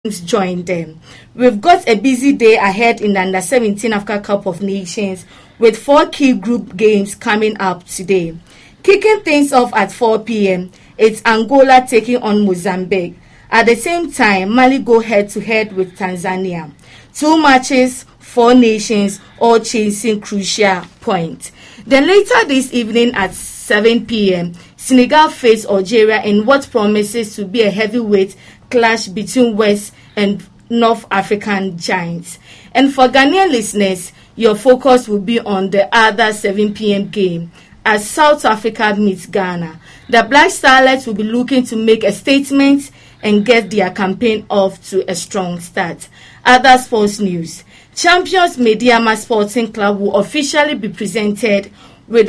join them. We've got a busy day ahead in the Under-17 Africa Cup of Nations with 4 key group games coming up today. Kicking things off at 4 p.m., it's Angola taking on Mozambique. At the same time, Mali go head-to-head with Tanzania. 2 matches, 4 nations, all chasing crucial points. Then later this evening at 7 p.m., Senegal face Algeria in what promises to be a heavyweight clash between West and North African giants. And for Ghanaian listeners, your focus will be on the other 7 p.m. game as South Africa meets Ghana. The Black Starlets will be looking to make a statement and get their campaign off to a strong start. Other sports news. Champions Mediama Sporting Club will officially be presented with the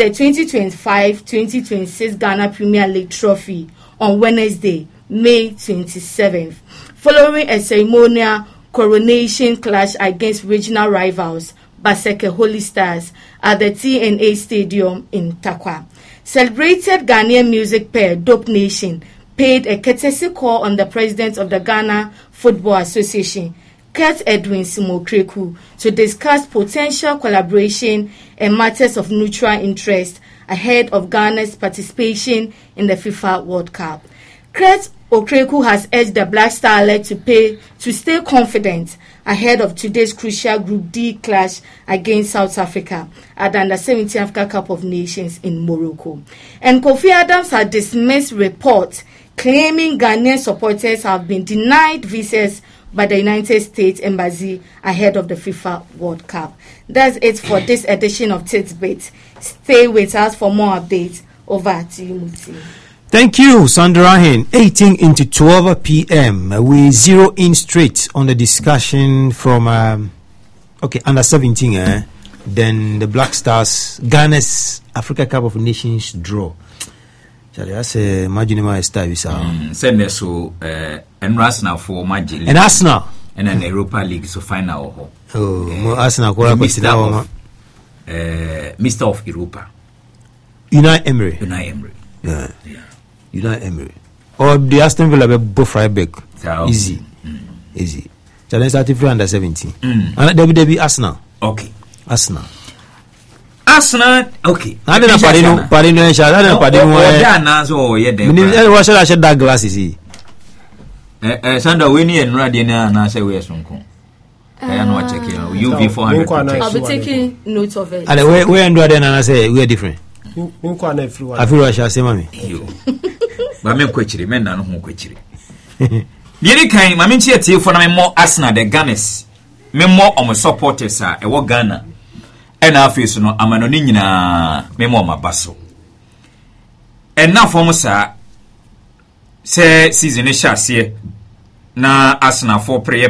2025-2026 Ghana Premier League trophy on Wednesday, May 27th, following a ceremonial coronation clash against regional rivals Baseke Holy Stars at the TNA Stadium in Takwa. Celebrated Ghanaian music pair Dope Nation paid a courtesy call on the president of the Ghana Football Association, Kurt Edwin Simokreku, to discuss potential collaboration and matters of mutual interest ahead of Ghana's participation in the FIFA World Cup. Kurt Okreku has urged the Black Starlet to stay confident ahead of today's crucial Group D clash against South Africa at the Under-17 Africa Cup of Nations in Morocco. And Kofi Adams has dismissed reports claiming Ghanaian supporters have been denied visas by the United States Embassy ahead of the FIFA World Cup. That's it for this edition of Tidbits. Stay with us for more updates. Over to you, Muti. Thank you, Sandra Hen. 18 into 12 p.m. We zero in straight on the discussion from under 17. Then the Black Stars, Ghana's Africa Cup of Nations draw. That's a marginal star. Send so and Arsenal for Magic and Arsenal and an Europa League so final. Arsenal Mr. of Europa. Unai Emery. Yeah. Unai Emery. Or the Aston Villa both right back. Easy. Challenge started for under 17. And there be Arsenal. Okay. Arsenal. Okay. I don't know Padino. I should that glasses. Sandra Winnie and Radina and I say we are some. I know what checking. You be 400. I'll be taking notes of it. And we and Radina and I say we are different. I feel I shall say, Mammy. But I'm quitting, men, no more quitting. The kind, my men here for more Arsenal than Ghana's. Me more on my supporters are a walk Ghana. And our face no, I'm an onina, me more my basso. And now for Musa say season is chassis. Na Arsenal for prayer.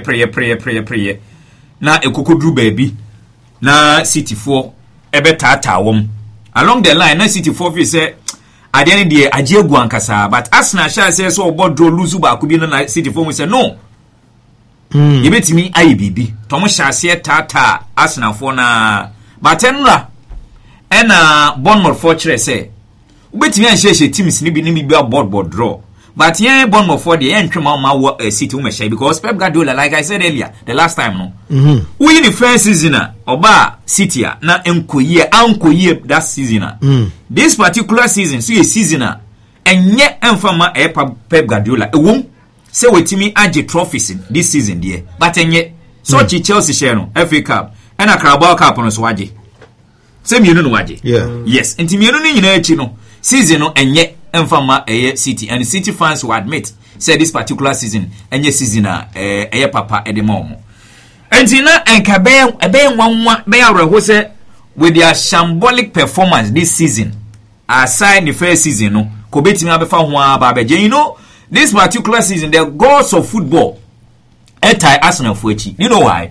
Na a cuckoo baby. Na City 4 ebe tata wom. Along the line, na City 4 say at the end of the day, Ajegu ankasa, but Arsenal shall say so about draw Luzuba could be na City 4 we say no. You bet me IBB. Thomas shall say tata Arsenal for na but enra and Bournemouth fortress say bet me and share teams ni be board draw. But yeah, Bournemouth for the entry ma City share because Pep Guardiola, like I said earlier, the last time no. We in the first season oba City na anko year that season. This particular season, so a season and yet enfama Pep Guardiola. E won say wetimi age trophies this season there. But and yet so Chelsea share no FA Cup and a Carabao Cup no so waje. Same you know waje. Yeah. Yes, enti mienu ni nyina echi no season no and yet enfama City and City fans will admit say this particular season and yet season papa edemo. Entina enkabe ebe nwanwa be awreho say with their shambolic performance this season aside the first season no ko betimi abefa ho ababeje. You know this particular season the gods of football etai Arsenal for echi. You know why?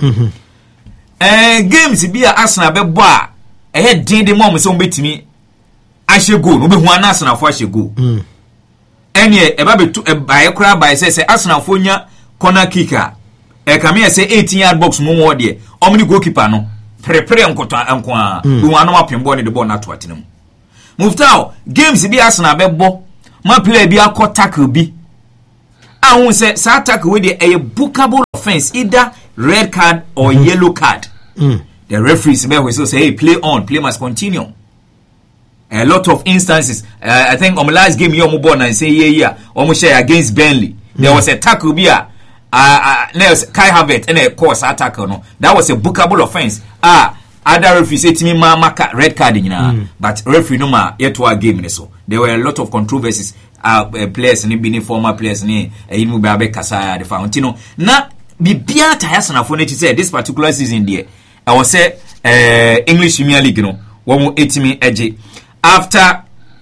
Games be Arsenal be bo a din de mom so betimi ahye goal no be ho Arsenal for ahye goal. Ene eba betu e kra by say Arsenal for nya corner kicker come here say 18-yard box mo wo de omni goalkeeper no prepare nkoto anko a we wan no apem ball the ball na to atenam Muftao games bi Arsenal be bo ma player bi akọ tackle bi ahun say sa tackle we de bookable offense, either red card or yellow card. The referees may also say, hey, play on, play must continue. A lot of instances, I think on the last game, you born and say, yeah, almost share against Burnley. There was a tackle here, Kai Havertz, and a course attack. No, that was a bookable offense. Other referees say to me, maka red card, but referee no ma yet to a game. So there were a lot of controversies. Players ni bini former players ni imu babe kasaya the Fantino. Na bibia tayasana for to say this particular season there. I was say English Premier League no. One 80 edge. After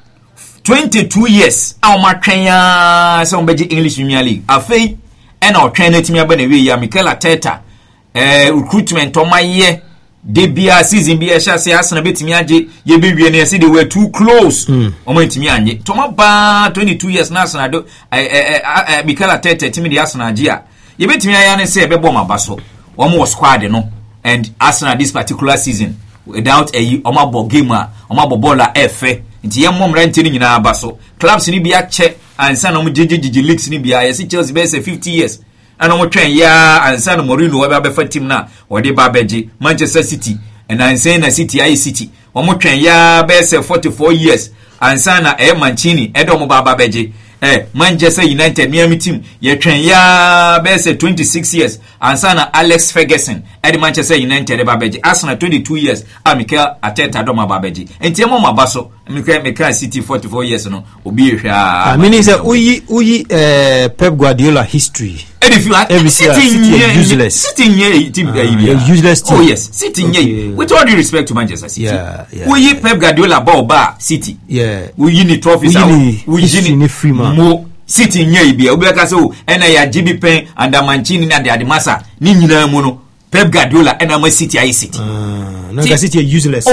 22 years, our matchaya some beji English Premier League. Afei and our trainer to me abane ya Mikel Arteta recruitment on my year. Debia season be a chassis Arsenal betimi age ye be wie na say they were too close. Omo ntimi anye. Toma ba 22 years na Arsenal do Mikel Arteta timi the Arsenal age a. Ye betimi aya ne say be bom abaso. Omo squad no and Arsenal this particular season without a omabo game omabo baller efe nti ye mom rent ni nyina abaso clubs ni bia che ansa na mo jiji leagues ni bia ye see Chelsea be say 50 years ana mo twen ya ansa na Mourinho wa be fa team na wo de ba beji Manchester City and ansa na City ai City wo mo twen ya be say 44 years ansa na Mancini edo mo ba beji Manchester United Miami team ye twen ya be say 26 years ansa na Alex Ferguson at Manchester United babeji Arsenal 22 years Mikel Arteta do mababeji enti mo mabaso Mikel City 44 years no obi ehwa I mean say uyi Pep Guardiola history and if you are City useless sitting here team useless team. Oh yes sitting here with all due respect to Manchester City yeah. Pep Guardiola ba City uyi ni trophies uyi ni Freeman mo City nye bia obi aka so ena ya GB Pen and Mancini na de Ademasa ni nyina mu no Pep Guardiola ena ma City ai City no ka City useless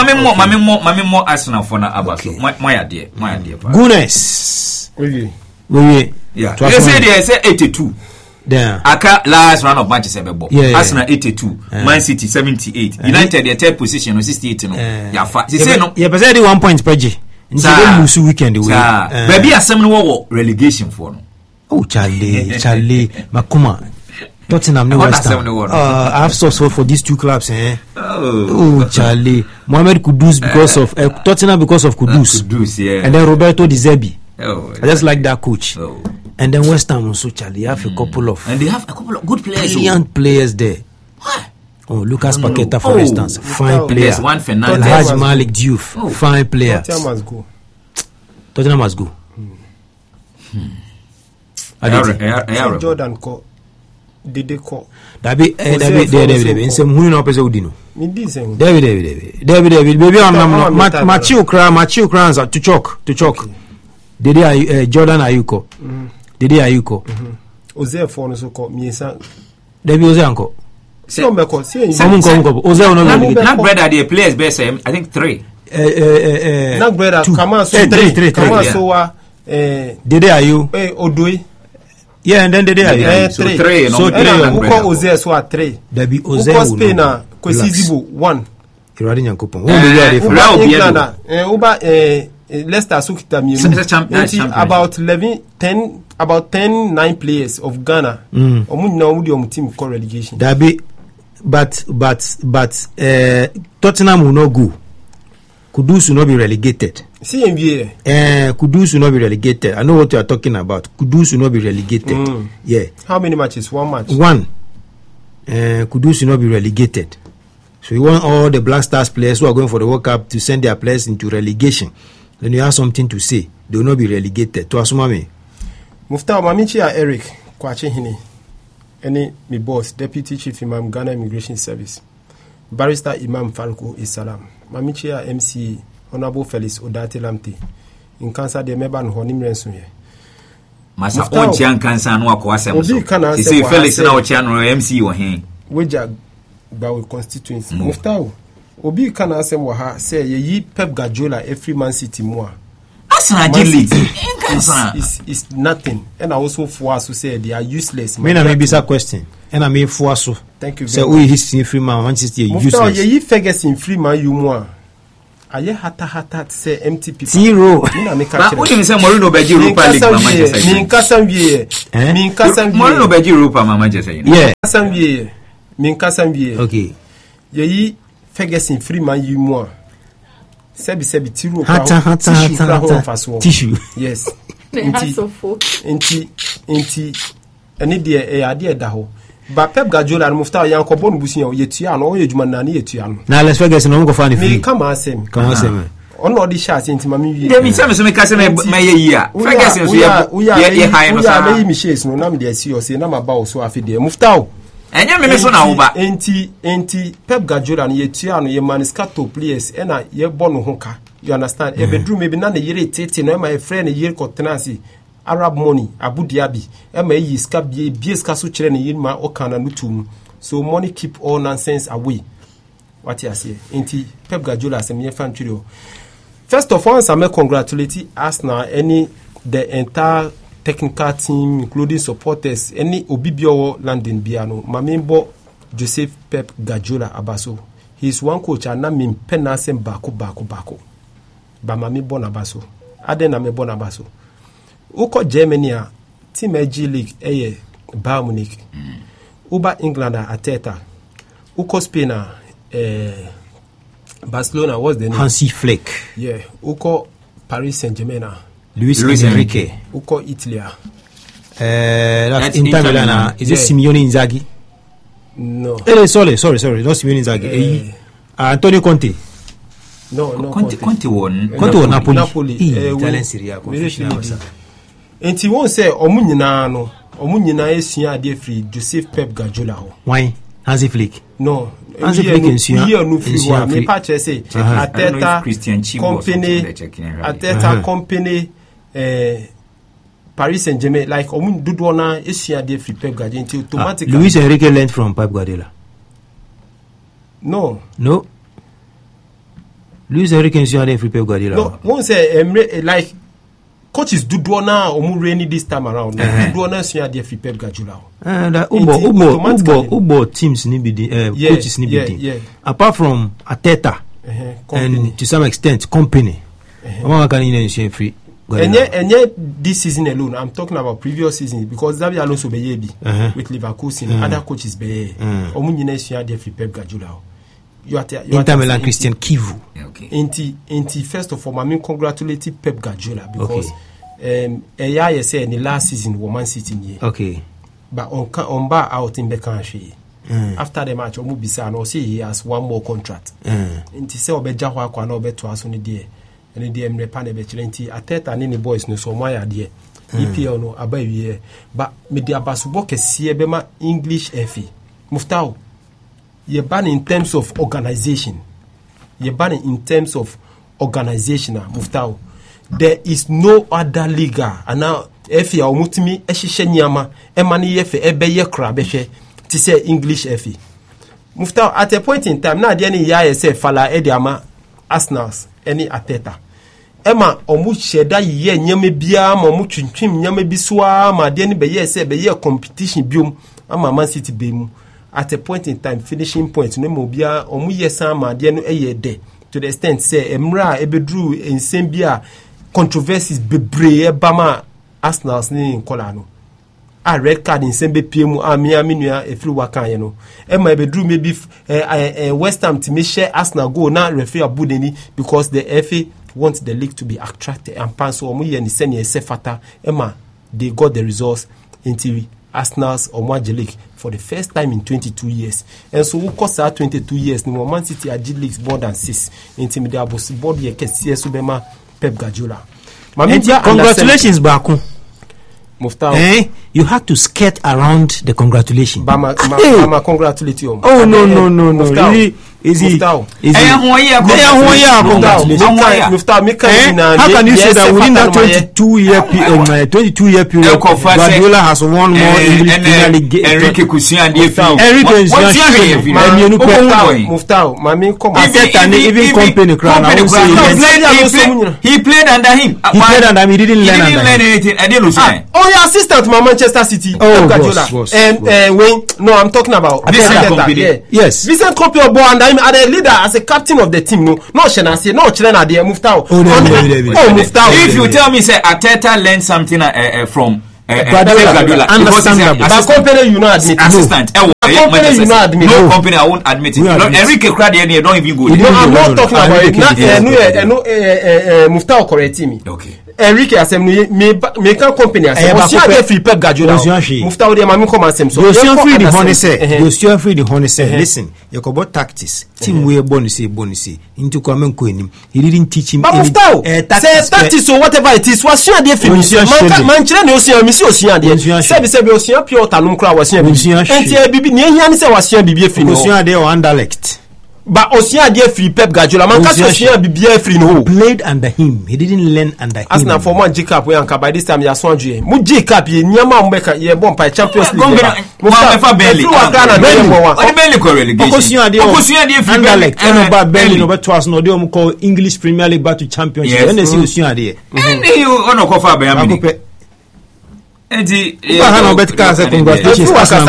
mame mo Arsenal for na abaso my idea pa goodness yeah they say 82 there aka last round of matches ebebo Arsenal 82 Man City 78 United their third position 68 no ya fa say no yeah person 1 point per G nti musu weekend we baby asem no wo relegation for no oh Charlie Makuma Tottenham no West Ham I have so for these two clubs oh Charlie Mohamed Kudus because of Tottenham because of Kudus and then Roberto De Zerbi I just like that coach and then West Ham also Charlie have a couple of and they have a couple of good players brilliant players there. Oh, Lucas Paqueta, for instance, fine player. Yes, one Fernandez. Haj Malik Diouf, fine player. Tottenham must go. Jordan ko Dede ko. David. Nsem hunu na opese udino. David. Baby, I'm Machiu Kranza to choke. Dede Jordan Ayuko. Dede Ayuko. Oze for no so ko miesa. David Oze anko. Oze no brother the players best I think 3. Not brother Kama so 3. Kama so Dede Ayu. Odoi. Yeah, and then Dede Ayu. So 3. So 3 uko Oze so 3. Dabi Oze uko Spain na Kwesizibo 1. Iradi nyankopon. Uba Leicester sukita mienu about 9 players of Ghana omuna udi team call relegation dabi but Tottenham will not go. Kudus will not be relegated. Kudus will not be relegated. I know what you are talking about. Kudus will not be relegated. Yeah. How many matches? 1 match. 1. Kudus will not be relegated. So you want all the Black Stars players who are going for the World Cup to send their players into relegation. Then you have something to say. They will not be relegated. To Asumame. Mufta Mamichi Eric Kwache Hini. Any my boss, Deputy Chief Imam Ghana Immigration Service. Barrister Imam Faruku Isalam. Mamichi MC Honorable Felix Odate Lamte. In cancer de Meban Honim Rensuye. Masa Onchian cancer no akwasem so. See Felix na Ochian MC wo hen. Weja Bawe constituency. Mufta Obi kana asem wa ha say ye Pep Guardiola every Man City mo. Arsenal delete. It's nothing. And I also for us to say they are useless. Me na me bisa question. And I mean for us. Thank you. Say we his free man Manchester useless. Ye Ferguson free man you mo. aye hata say empty people. Zero. But what you say Mourinho beji Europa League mama just say. Min kasam wie. Mourinho beji Europa mama just say. Yeah. Min kasam wie. Okay. Yeyi Ferguson Freeman yi mo. Sebi tiro Hata. Tissue. Yes. Inti eni de ade da ho. Ba Pep Guardiola no mufta yan ko bonu busia yetua no yedwuma na yetua no. Na Alex Ferguson no go fa free. Me kama asem. Ono di sha asem ma mi wie. Dem say me kase me ye ya. Ferguson so ye high no sa. Ya me mi shares no na me de si o say na ma ba o so afi de mufta o. Enya me so na wo ba. Enti Pep Guardiola no yetua no ye maniscato players e na ye bonu ho ka. You understand? E bedroom maybe na yere tete no my friend yere ko tenancy Arab money Abu Dhabi e ma yi ska bie ska so kire ne yinma o kana no tum. So money keep all nonsense away. What you say? Enti Pep Guardiola asem ye fan trio. First of all, I congratulate Arsenal, the entire technical team, including supporters, any Obibio London Biano, Mamimbo Joseph Pep Guardiola Abaso. He's one coach and I'm in Penasem Bako. Ba Mamimbo Nabaso. Aden Ame Bonabaso. Uko Germany, Team G League, Bayern Munich. Uba England, Ateta. Uko Spain, Barcelona, what's the name? Hansi Flick. Yeah. Uko Paris Saint-Germain. Luis Enrique. Uko Italy. That's Inter Milan. Is it Simeone Inzaghi? No. Sorry. Not Simeone Inzaghi. Antonio Conte. No. Conte won. Conte won Napoli. Italian Serie A. And he won't say Omunyina esua de free Joseph Pep Guardiola. Why? Hansi Flick. No. Hansi Flick insua me pa say Ateta company Paris Saint-Germain like omun dudu na esua de free Pep Guardiola automatically. Luis Enrique learned from Pep Guardiola. No. Luis Enrique insua de free Pep Guardiola. No, won't say like coaches dudu na omu rainy this time around. Dudu na esua de free Pep Guardiola. Ubo teams ni be coaches ni be apart from Ateta and to some extent company. Can you free? And this season alone, I'm talking about previous season because Xabi Alonso be with Leverkusen, other coaches be. Omunyina esua de free Pep Guardiola. Inter Milan Christian Kivu. Okay. Inti first of all, I mean congratulate Pep Guardiola because I say in the last season Man City here. Okay. But on bar out in the country. After the match, Omu Bisa no say he has one more contract. Inti say obeja hwa kwa na obeto aso ne die. Ene die mre pa ne be chilenti Ateta ne boys no so moya die. EPL no abawie. But me dia basubo kese be ma English FA. Muftao. Ye ban in terms of organization. Muftao. There is no other liga and now FA omutimi ehihye nyama emane yefe ebeye kra behwe ti say English FA. Muftao at a point in time na de ne ya say fala e de ama Arsenal any Ateta. Emma omu sheda ye nyama bia ma omu twintwim nyama bi so ma de ne beye say beye competition biom ama Man City be mu. At a point in time, finishing point, no more bia, omu yesan ma de no eye de. To the extent say, emra ebedru in sembia controversies bebre bama Arsenal's ni nkola no. A red card in sembe piemu a mi nua efiri wakan ye no. Emma ebedru maybe West Ham to me share Arsenal go na referee abudeni because the FA wants the league to be attractive and pan so omu ye ni send ye sefata. Emma they got the results until Arsenal's Omwaji League for the first time in 22 years. And so, of course, 22 years, no Man City are G Leagues more than 6. Intimidable board ye kesiye subema Pep Guardiola. Congratulations, Baku. Muftao. You had to skirt around the congratulations. Bama congratulate you. Oh no. Really? Muftao. How can you say that within that 22-year period, Guardiola has won more English Premier League? Enrique Kusia and Muftao, Mami, come on. Even company crown. He played under him. He didn't learn anything. I didn't lose. Oh, your assistant, Manchester City. Oh, Guardiola. No, I'm talking about Vincent Kompany. Yes. Vincent Kompany born under I'm a leader as a captain of the team. No Shenasi, no Chilena de Muftao. Muftao. If you tell me say Arteta learned something from Guardiola, understandable. But company you not admit assistant. Company you not admit. No company I won't admit it. Enrique Cradier don't even go. No, I'm not talking about it. No, Muftao correct me. Okay. Enrique asem me can company asem o si ade free Pep Guardiola Muftao de mami come asem so you free the honey say listen you go about tactics team we bonus into come ko enim he didn't teach him Muftao say tactics or whatever it is was you ade free man kire ne o si am si o si ade se be o si pure tanum kra was you enti bibi ne hia ne se was you bibi free no o si ade o underlect. But Osia dear free Pep Guardiola, man can't Osia be free no. Played under him, he didn't learn under him. As now for one Jacob we anka by this time ya Swanju. Mu Jacob ye nyama mbeka ye bon pa Champions League. Mufa Belly. Belly ko relegation. Osia dear free underlect. And about Belly no but was no dey o call English Premier League back to Championship. And see Osia dear. And you ono ko fa Bayern Munich. Enti no bet ka say congratulations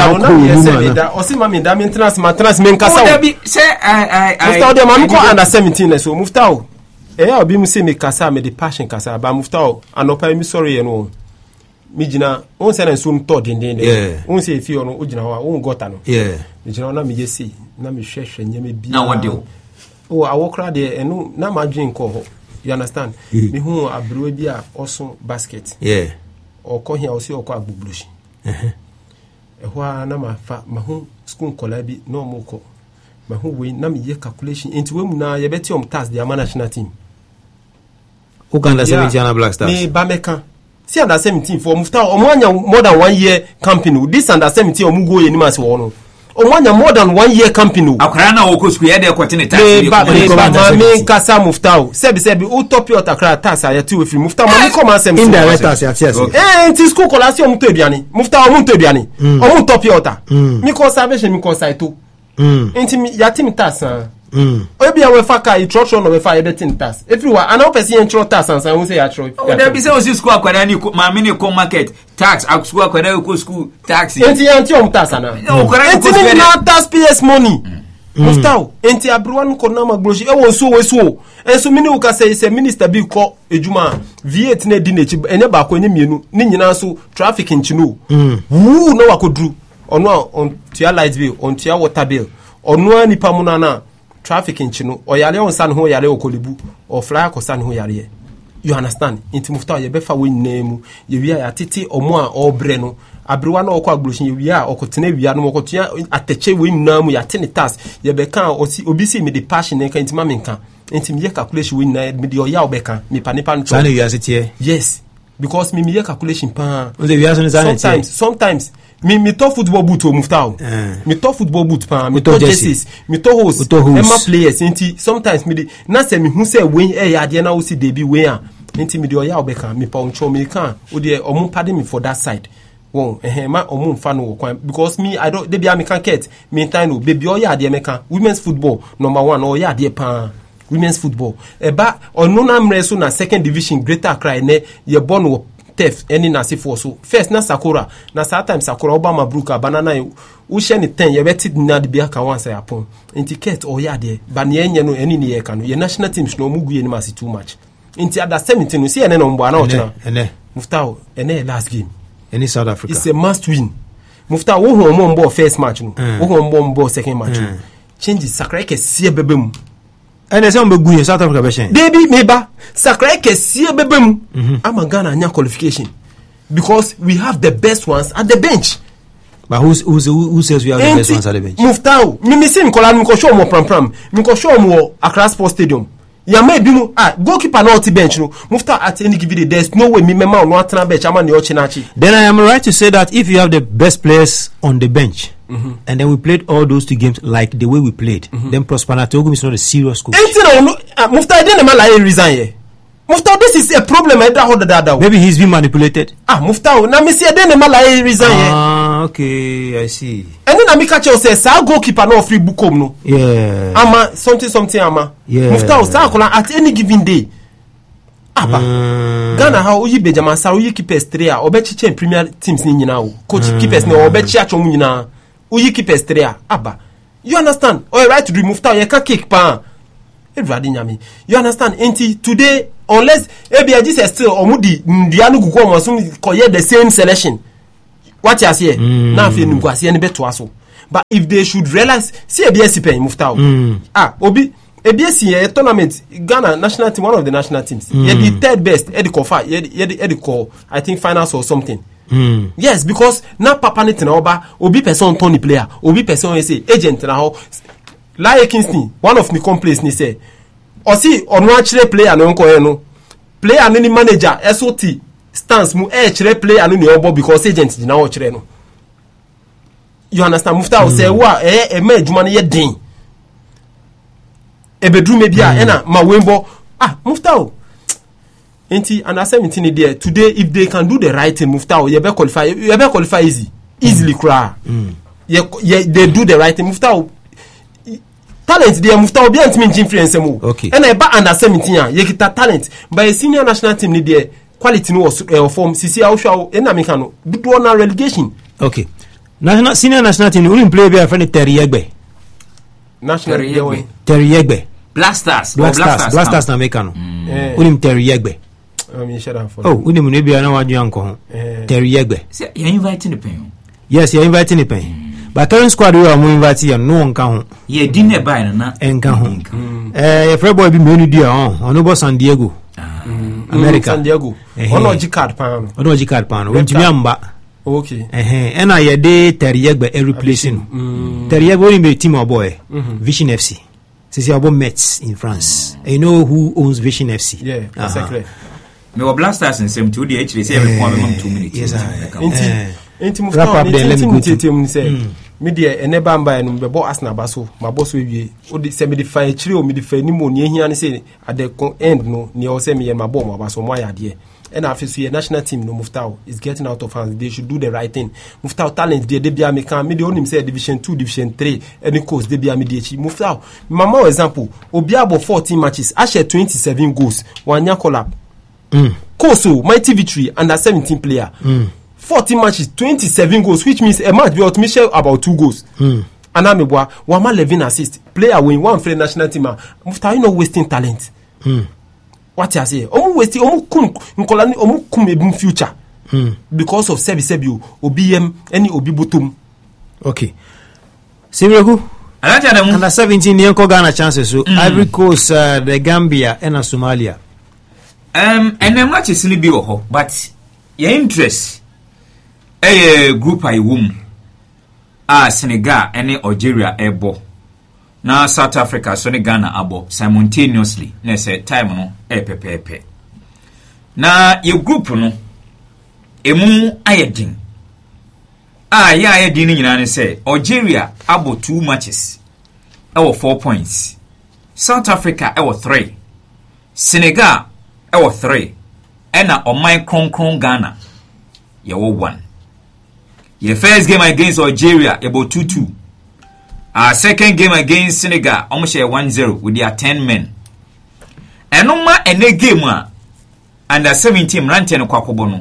Osima me da maintenance matras men kasa say I Muftao de mami ko under 17 so Muftao obi mu say me kasa me the passion kasa ba Muftao anopa mi sorry no mi gina on say na so nto denden on say fi ono o gina ho on gota no mi gina na mi yesi na mi hwehwe nyame bi na what do awokra de eno na ma dwen ko ho you understand me hu abro bi a oso basket oko hia osi oko agbublushi ehwa na mafa mahu school kola bi no moko mahu we na me ye calculation enti we mu na ye beti task the national team who can the 17 Black Stars me ba meka see under 17 for Muftao omwanya more than 1 year campaign this under 17 omugo ye ni mase wo no omwanya more than 1 year campaign akra na wo ko school ye de kwatene tax me kasa Muftao sebi utopia otakra tax ayati we free Muftao mami come asem indirect tax yes enti school kolasi omuto eduane Muftao omuto eduane omutopia ota mi ko salvation mi ko saito enti yati mi tax obi a we faka introduction no we fa editing tax everywhere and person intro tax and say ya tro there be say o school akwara ni mami ni ko market tax ak school akwara ko school tax enti tax na enti ni na tax PS money Muftao enti abruwan ko na magloji e won so we so enso mini u ka say minister bi ko ejuma V8 na di nechi enye ba ko enye mienu ni nyina so traffic nchinu wu no wakodru ono on tia light bill on tia water bill ono nipa munana traffic nchinu oyale on san ho yale okolibu o fly ko san ho yale you understand inti Muftao ye befa we nemu ye wi ya tete omo a obre no abrewa na okọ agblosin ye wi a okotena wi a no okotua ateche we namu ya tene task ye be kan obi si me the passion en kan inti ma menka inti me calculation we na me de oya obeka me panipa no sana wi asete yes because me calculation pa sometimes me to football boot o Muftao me to football boot pa me to jerseys me to host Emma players inti sometimes me na say me hu say we ya de na o si debi we a inti me de oya obeka me pa oncho me kan o de omo pardon me for that side won ma omo mfa no kwan because me I don't dey me can get me time no baby oya de me kan women's football number 1 oya de pa women's football eba onu na mreso na second division Greater Accra ne ye born wo tef any nasi for so first na Sakura na sometimes Sakura Obama Bruka banana u share ni 10 ye beti na de bia ka once yapon intiket oya de ba ne enye no eni ne ye ka no ye national teams no mugu ye ni masi too much inti ada 17 no see ene no mbo ana otena Muftao ene last game any South Africa it's a must win Muftao wo ho mbo first match no wo ho mbo second match change Sakra ke sie bebem ene se mbe guye South Africa be shen baby meba Sakra ke sie bebem ama Ghana anya qualification because we have the best ones at the bench. But who says we have the best ones at the bench? Muftao mi say nkola mi ko show mo pram mi ko show mo Accra Sports Stadium ya may be no goalkeeper na on bench no Muftao at any given day there's no way me mema on atena bench ama ne ochinachi. Then I am right to say that if you have the best players on the bench and then we played all those 2 games like the way we played then Prosper Natogum is not a serious coach. Muftao didn't like resign here. Muftao, this is a problem. Maybe he's been manipulated. Muftao, na me see didn't like resign. Okay, I see. And then Amika Cho says, "I'll goalkeeper no free bukom no." Yeah. Ama something ama. Yeah. Muftao, sa at any given day. Ghana how uyi Benjamin Saro uyi keepers 3 a obechiche Premier teams ni nyina o. Coach keepers ne obechi acho mu nyina. Uyi keepers 3 aba. You understand? Or right to do Muftau, you can't kick pan. You understand? Until today, unless ABIG is still or Moody, Dianu Guko must collect the same selection. What you say? Now, if you know, any better so. But if they should realize, see ABS pay Muftau. Obi. ABS tournament, Ghana national team, one of the national teams. The third best, Ediko, I think finals or something. Yes, because now Papa Nitinoba, Obi person Tony player, Obi person say agent now. Like Kingston, one of the complaints ni say, or see on one player no no player no manager SOT stance mu player no obo because agent di na o chere no. You understand? Muftau say wa me adwuma no ye den. Ebedru me bia na ma wembo Muftau enti under 17 there today if they can do the right thing Muftau you be qualify easily cry they do the right thing Muftau talent there Muftau be ant influence mu and I ba under 17 you get talent by a senior national team there quality no was form sisi awhwa na meka no do na relegation. Okay, senior national team we play be a friend Terry Egbe Terry Egbe Blasters na meka no unim Terry Egbe unim no bia na wadwe anko Terry Egbe say you inviting the pen. Yes, you inviting the pen. But current squad we are mo invite you no nka ho ye di ne buy na enka ho your friend boy bi menu dia on bo San Diego America San Diego ono G-card pan wentumi amba. Okay. And I had Terry Egbe replacing Terry Egbe in team or boy Vision FC. Since you Mets in France. You know who owns Vision FC? Yeah, exactly. Me were Blasters in 72 day actually say every 2 minutes. Yes, wrap up there, let me go. Media and never buy and be bought as Nabaso, my boss will be semi defy trio, me defy ni mo near here and say at the end no near semi and my bomb was on my idea. And after see a national team no Muftau is getting out of hands. They should do the right thing. Muftau talent they be American media on him say division 2, division 3, any course they be American. Muftau, mama example, Obiabo 14 matches, Asher 27 goals, 1 year collab. Koso, mighty victory, under 17 player. 14 matches, 27 goals, which means a match be automation about 2 goals. Anamebwa, 11 assists. Player win one for the national team. Muftau, you know wasting talent. What you say? Omu wasting, omu kum ebum future. Because of sebi OBM any obi bottom. Okay. Similaku. Under 17 year Ghana chances so Ivory Coast, the Gambia and Somalia. And then match is be ho, but your interest a group I womb Senegal any Algeria ebo. Now South Africa so Ghana abo simultaneously na say time no pepepe. Na your group no emu ayedin. Ya ayedin nyina ne say Algeria abo 2 matches. 4 points. South Africa 3. Senegal 3. Ena Oman Kronkron Ghana 1. Your first game against Algeria about 2-2. Our second game against Senegal almost 1-0 with their 10 men. And no ma ene game under 17 ranten kwakobono.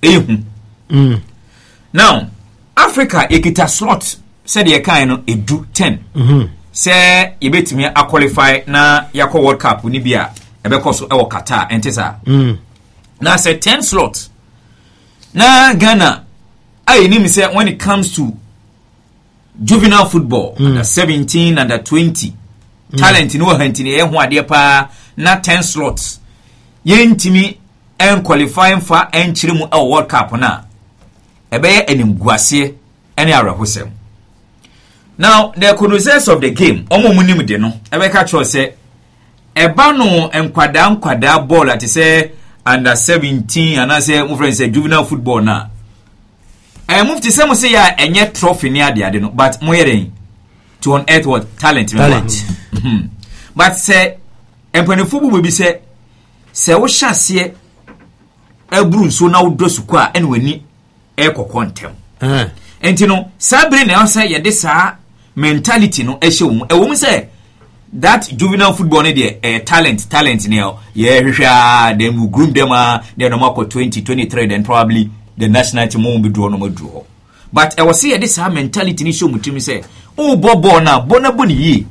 Now Africa ekita slot said ye kind no edu 10. Say you bet me a qualify na yako World Cup ni bia ebeko so e Qatar entesa. Now say 10 slots. Na Ghana I need me say when it comes to juvenile football under 17 under 20 talent no hantini e ho ade pa na 10 slots yentimi en qualifying for enchiri mu a World Cup na ebeye enimguase ene arahosem. Now the connoisseurs of the game omo munim de no ebeka cho say eba no enkwada ball at say under 17 and I say my friend say juvenile football na move to some say ya enye trophy near the no but moyere to on earth what talent. But say empany football will be say wo hyase ebru so na wo dosu kwa ene wani ekokontem enti no sabre na say ye de sa mentality no ehye wo e wo say that juvenile football ne de talent ne ye hwehwa them will groom them they no more 20 23 then probably the national team won't be drawn no. but I was say this mentality ni show mutimi say oh bobo na bona boni yi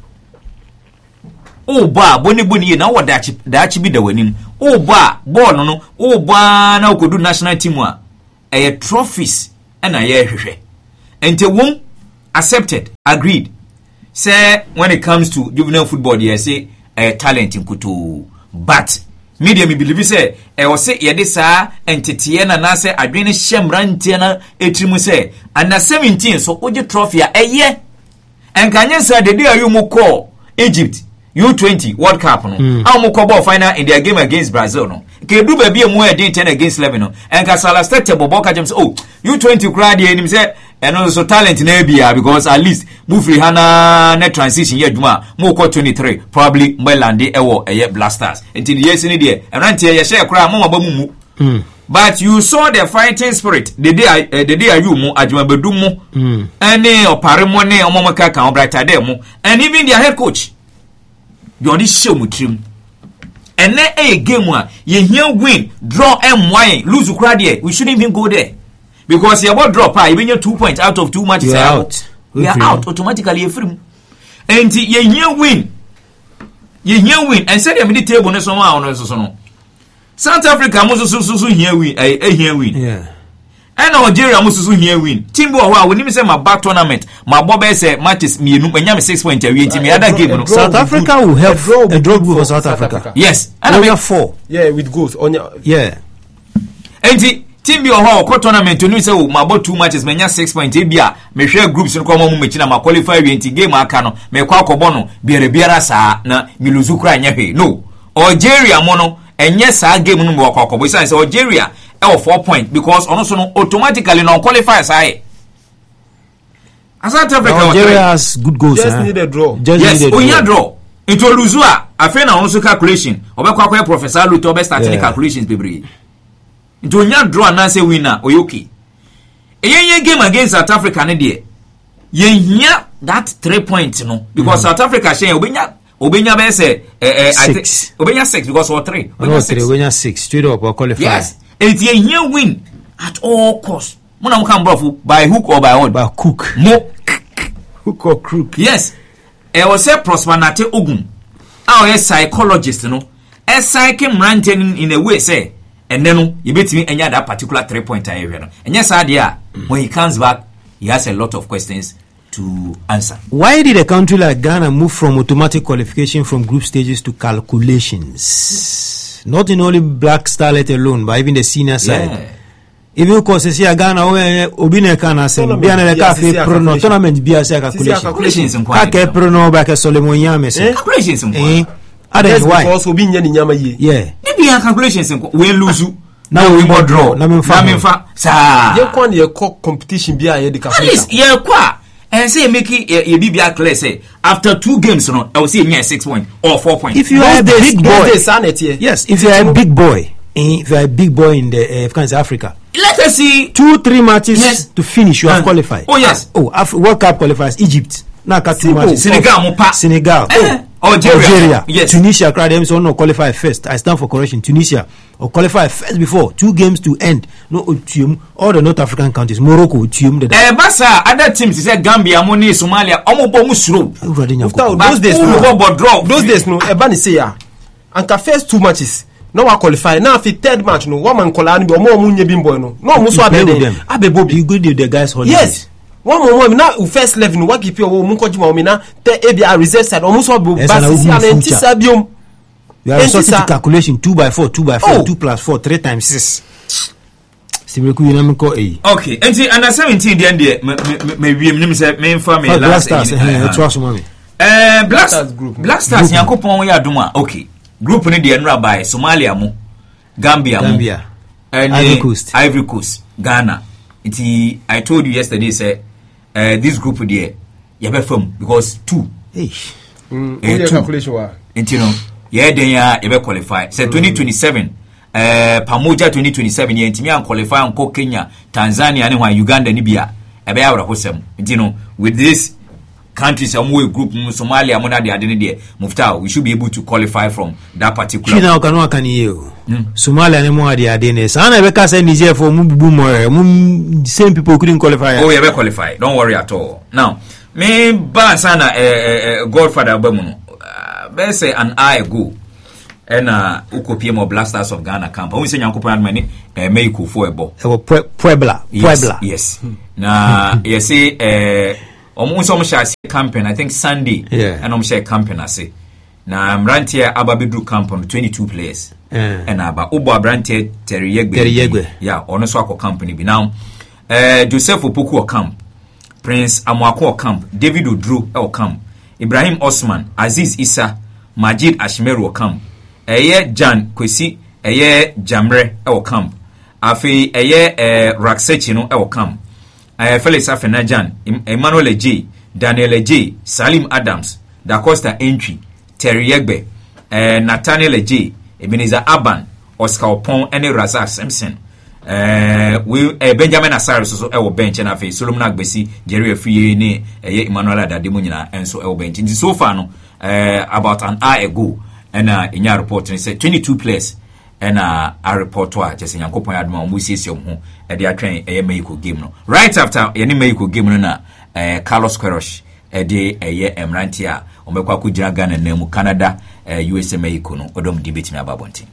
oh ba boni yi na wadachi bi da wanim oh ba ball no oh ba na okodu national team a trophies and a hwehwe ente won accepted agreed say when it comes to juvenile football they say talent in kuto but media me believe say was say ye dey saa entity na say adwene hyemrantie na etrimu say under 17 so oje trophy a eye enkanye say the day you mo call Egypt U20 World Cup no am ko ball final in their game against Brazil no ke du ba bia mu e dey 10 against 11 no enka sala start boboka james oh U20 crowd dey nim say and so talent na bia because at least Bufri hana net transition ye dwuma mo ko 23 probably Mbelande ewo Blasters until the years in there and ye share kra mo ba mu but you saw the fighting spirit the day you mo adwuma bedu mo ene opare mo ne omomaka kan brighter there mo and even their head coach you this show mutrim and then a game one ye here win draw and win lose kra there we shouldn't even go there. Because you about drop, even your 2 points out of 2 matches you're out. We are out automatically. You're free. And you win. You win. And say, I'm the table. No, South Africa must here win. Here win. Yeah. And Nigeria must here win. Timbo, when you say my back tournament, my Bobby say matches me. When you have 6 points, you team other game. South Africa will help a draw for South Africa. Yes. And we have 4. Yeah, with goals on your. Yeah. And team bi oho ko tournament onu say o ma about 2 matches menya 6 points e bia me hwe groups no ko mo mechina ma qualify we anti game aka no me kwa akobo no biara saa na miluzu kra nya hwe no Algeria mo no enye saa game no mo kwa akobo say Algeria e of 4 points because ono so no automatically no qualify saa e South Africa Algeria has good goals. Just need a draw. Yes, onya draw into luzu a afi na ono so calculation obekwa akwa professor Luto be starting calculations bebre into nya draw na say winner oyoki eyenye game against South Africa ne de yehia that 3 points no because South Africa share obenya be say obenya 6 because or 3 obenya 6 straight up or qualify. Yes, and yehia win at all cost muna mukam brofu by hook or by what by crook mo hook or crook. Yes, e was say Prosper Nate Ogun our psychologist no e psyche mranten in a way say and then you bet me any that particular 3 point area. And yes, idea when he comes back, he has a lot of questions to answer. Why did a country like Ghana move from automatic qualification from group stages to calculations? Not in only Black Star let alone, but even the senior side. Yeah. Even because Ghana obine kana se bia na ka fe pro no tournament bia se Calculations in ka ke pro no ba ke Solomon Yame se calculations in That's because obi nya ni nyama ye. Yeah. Maybe calculations in we lose. Now we more draw. Na me fa. Sa. Ye kwa ye competition bia ye de calculation. At least ye kwa and say make ye bibia clear say after 2 games no I will see near 6 points or 4 points. If you are a big boy, yes, if you are a big boy, if you are a big boy in the Africa, let us see 2-3 matches to finish you have qualified. Oh yes. World Cup qualifies Egypt. Now got 2 matches. Senegal. Algeria. Yes. Tunisia cried them so no qualify first. I stand for correction. Tunisia or qualify first before 2 games to end. No all the North African countries. Morocco Basa other teams say Gambia, Moni, Somalia, those days no Ebani say ya. Anka first 2 matches. No one qualify. Now if 3rd match no one man kola ni be mo munye bimbo no. No muso abebo. You good with the guys holidays. Yes. One more now first level no keep your munko juma omina te ebia reserve side omuso bo basisi anenti sabium. You are resorting to calculation 2x4 2+4 3 times 6. Simeku yinamko e. Okay, and under 17 then there me nim say me inform me last Black Stars Yankopon ya duma. Okay. Group ni dey nra by Somalia mo, Gambia and Ivory Coast, Ghana. I told you yesterday say this group there you be from because 2 calculation wa then you be qualify say 2027 Pamoja 2027 ye ntimi an qualify anko Kenya, Tanzania and Uganda ni bia e be awra hosem with this countries a group Somalia mona de adene de Muftau we should be able to qualify from that particular. China can you Somalia ne mo de adene sana be ka say Niger for mu bubu mo same people couldn't qualify. Oh, you be qualify, don't worry at all. Now me ba sana Godfather Bamuno be say an hour ago and ukopie mo Blasters of Ghana camp we say nyankopon admani Mexico for ebo Puebla. Yes. Na you see almost share campaign I think Sunday and share campaign I say na Mrantia Ababidru camp on 22 players and aba Obo Abrantie Terry Yegbe yeah ono so akọ company bi now Joseph Opoku camp Prince Amwako camp David Odro camp Ibrahim Osman Aziz Issa Majid Ashmeru camp Jan Kwesi Jamre camp afi Raksechi no camp Felix Afenajan Emmanuel J Daniel J Salim Adams Da Costa Entry Terry Yegbe Nathaniel J Ebenezer Aban Oscar Opon and Razak Simpson we Benjamin Asare so bench and afi Solomon Agbesi Jerry Afie ni Emmanuel Adademu nyina enso bench so far no about an hour ago and in your report and said 22 players and a report to just in Yankopon Adma we see some who at the train a Mexico game no right after any Mexico game na Carlos Queiroz de Mrantia omekwa kujira Ghana na mu Canada USA Mexico no odom debate me ababonti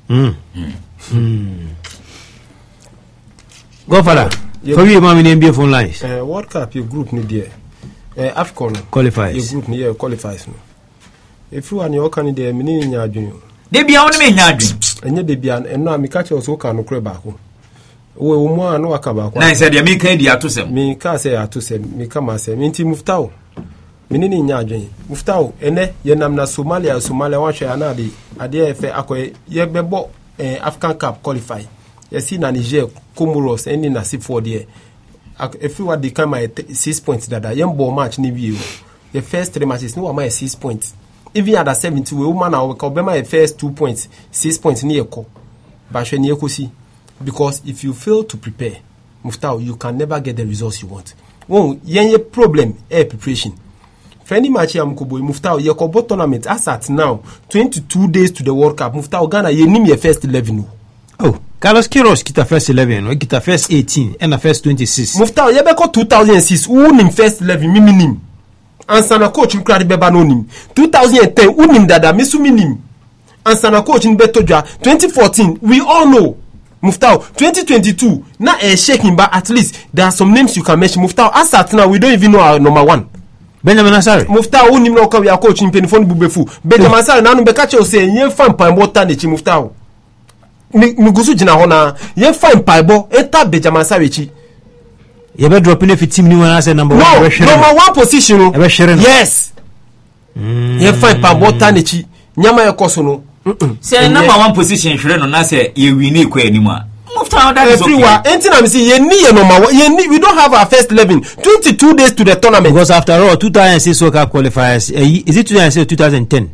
Godfather for you mama in NBA phone lines World Cup your group ni there AFCON qualifies your group ni qualifies no if you are your candidate mini nya adwun de bia won me nya adwun enye de bia enno amika che so ka no kure baako we wo mu anu aka baako na say de mi kan di atosem mi ka say atosem mi ka ma say mi nti Muftau mini nya adwun Muftau ene ye nam na Somalia wa hwe ana de ade efe akoye ye bebo African Cup qualify ye see na Niger Comoros eni na si for there if you dey come at 6 points dada ye mbo match ni wie the first 3 matches no am 6 points even at 70 we woman na we ka be my first 2 points 6 points ni eko ba hwe ni ekosi because if you fail to prepare Muftau you can never get the results you want one yen problem preparation for any match am ko boy Muftau ye ko tournament as at now 22 days to the World Cup Muftau Ghana ye nim your first 11 oh Carlos Queiroz kita first 11 we kita first 18 and the first 26 Muftau ye be ko 2006 who nim first 11 minim ansana coach nkrade beba no nim 2010 unim dada misu minim ansana coach nbetodwa 2014 we all know Muftau 2022 na shaking but at least there are some names you can mention Muftau as at now we don't even know our number 1 Benjamin Asare Muftau unim no ka we coach penifon bubefu Benjamin Asare na no beka che o say yen fan paibo ta ne chi Muftau mi gusu jina ho na yen fan paibo eta Benjamin Asare chi you better drop in if team new one say number 1 number 1 position yes yen fan paibo ta ne chi nyama ye koso no say number 1 position hwere no na say ye win e kwa anima Muftau that is everywhere anything am see ye ni number 1 ye ni we don't have our first 11 22 days to the tournament because after all 2006 World Cup qualifiers is it 2006 or 2010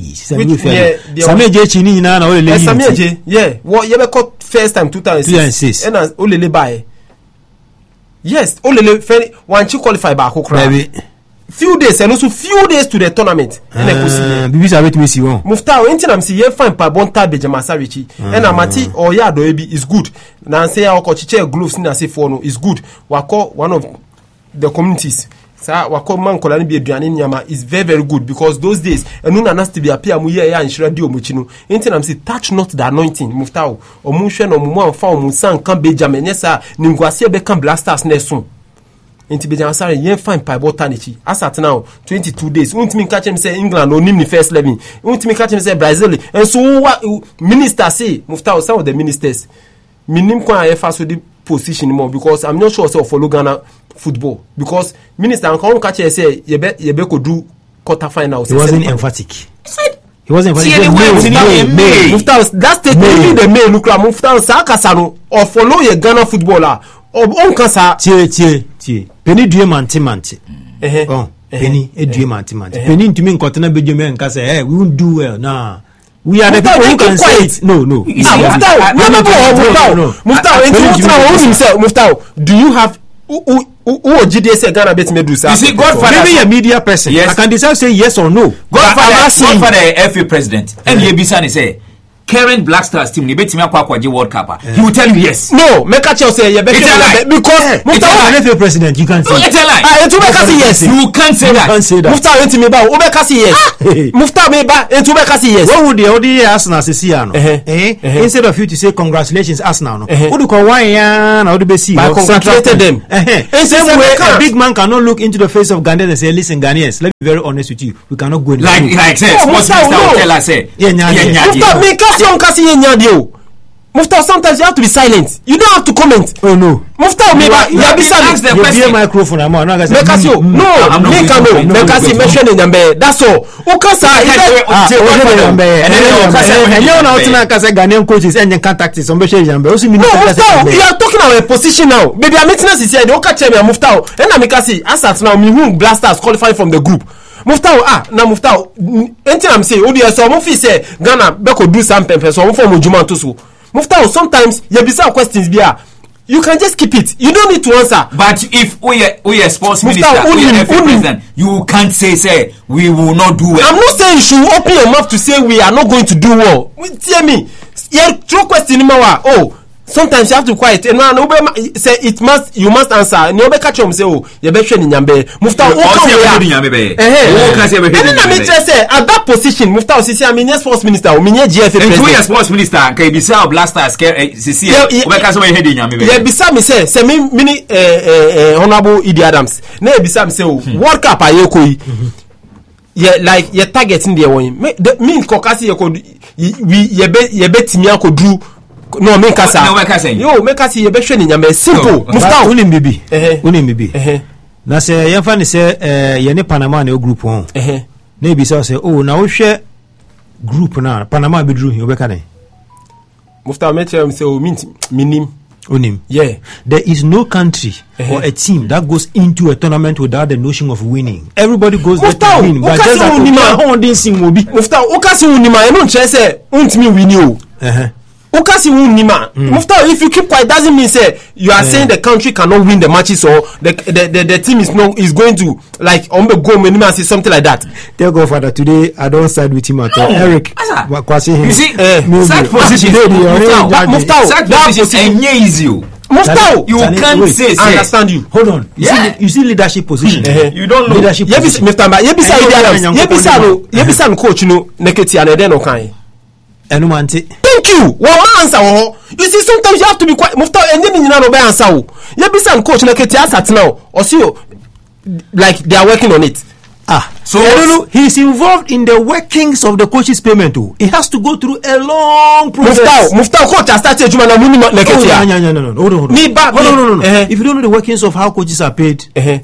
Samia Jechi ni na na ole Samia Je yeah what ye be call first time 2006 and olele bae yes olele one chi qualify ba akokra few days and also few days to the tournament Bibi wait me see one Muftau anything am see ye fine pa bonta Benjamin Asare and amati or ya do ebi is good na say ya okochiche gloves na say for no is good wako one of the communities sa wako man kola ni bi aduane nyama is very very good because those days enu na nast be appear mu ye ya nshira di omuchi no anything am say touch not the anointing Muftau omu hwe no mu amfa omu san kan Benjamin yesa ningwase be kan Blasters na so Inti Benjamin Asare yen fine paibo tanichi as at now 22 days untimi catch him say England no nim ni first 11 untimi catch him say Brazil and so what minister say Muftau some of the ministers minim kwa e faso the position more because I'm not sure say follow Ghana football because minister an come catch say ye be ko do quarter final. He wasn't emphatic. He wasn't emphatic. Muftau that statement the mail look Muftau sakasa no or follow ye Ghana footballer on kasa tie Penny due mante Penny due mante Penny ntumi nkotena bejome nka say we won't do well nah we are the people who can say it no Muftau do you have who GDS say Ghana bet me do sir. You see, Godfather, maybe a media person. Yes. I can decide say yes or no. Godfather FA president. And Yebisa say current Black Stars team ni betimi akwa World Cup. He will tell you yes. No, make a say you bet because Muftau FA president, you can't say. It's a lie. Etu make say yes. You can't say that. Muftau enti me ba, o make say yes. Muftau me ba, etu make say yes. What would the ODA Arsenal say no? Instead of you to say congratulations Arsenal no. What do call why na what do be see? I congratulated them. In same way a big man cannot look into the face of Ghanaians and say listen Ghanaians, let me be very honest with you. We cannot go in like say sports minister will tell us say Muftau me Muftau, sometimes you have to be silent. You don't have to comment. Oh no. Muftau, maybe you ask the question. Microphone. No. Make mention in Yambe. That's all. Ukasa. Ghanaian coaches and contact is on the Yambe. Muftau, you are talking about a position now. Baby, I'm meeting us here. Don't catch me, Muftau. And I'm Mikasi. As at now, me who Blasters qualifying from the group. Muftau na Muftau anything I'm saying odi so mo fi say Ghana be ko do something so mo for mo juma to so Muftau sometimes you be some questions bia you can just keep it you don't need to answer but if we are sports minister president you can't say we will not do well. I'm not saying you should open your mouth to say we are not going to do well. Tell me yeah true question ni ma sometimes you have to quiet and no say you must answer no be catch him say you be hwe ni Nyambe Muftau o kan say at that position Muftau say I'm a sports minister o minye GFA president and you sports minister can be say Blasters CC o be catch me head Nyambe be bisa me say me honorable Idi Adams na e bisa me say World Cup ayekoyi yeah like your target in there one me kokasi ye be timi akodu no make us yo make us you be hwe ni Nyambe simple Muftau unim bibi na say yemfa ni say ye ne Panama na group on na e bisa say na wo hwe group na Panama be dru you be ka den Muftau me tell me say minim unim yeah there is no country or a team that goes into a tournament without the notion of winning. Everybody goes there to win but just that Muftau okasi unima e no nche say untimi win o Ukasi unima. Muftau, if you keep quiet, doesn't mean say you are saying the country cannot win the matches or the team is going to like go minima say something like that. Tell Godfather today I don't side with him at all. Eric, you see, such position, Muftau, that position easy. Muftau, you can't say. I understand you. Hold on. You see leadership position. You don't know leadership position. Yebisa coach no neketi anede no kan. Enumante. Thank you. One answer. You see, sometimes you have to be quiet. Muftau, and then you know answer. You be some coach like at now, or see like they are working on it. So he's involved in the workings of the coach's payment too. It has to go through a long process. Muftau coach has started Juma na muni leketia. No. Hold on. No. If you don't know the workings of how coaches are paid, see,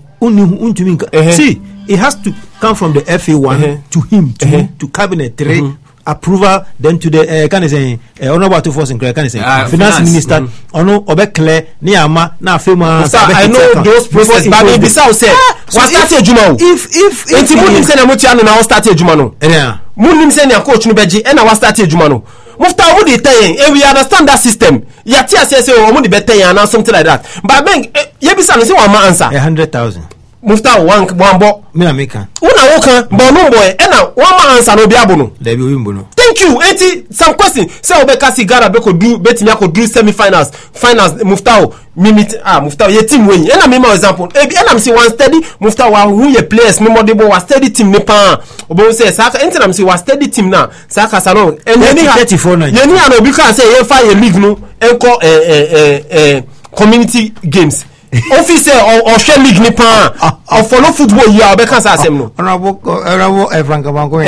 it has to come from the FA1 to him, to cabinet 3. Approval then to the can say honorable to force and can say finance minister ono obekle ni ama na afema I know those process but be bisa say what start ejuma if munim say na motiano na start ejuma no munim say na coach no beji e na wa start ejuma no Muftau who dey tell and we understand that system yati say omo dey better and something like that but ben ye bisa no say one man answer 100,000 Muftau one bo me na make una wokan bo no boy e na one man answer no bia bo no there be win bo no. Thank you. Some question. Say Obeka Sigara Beko do betimi do semi-finals. Finals Muftau mimit Muftau ye team win. And I'm example. And I'm see one steady Muftau who ye players memorable was steady team ne pa. Obo say saka enti I'm see was steady team na. Saka salon. And any 34 na. Ye ni an obi kan say ye fa ye league no enko community games. Officer or share league ni pa or follow football you Obeka say asem no. Honorable Frank Abanko.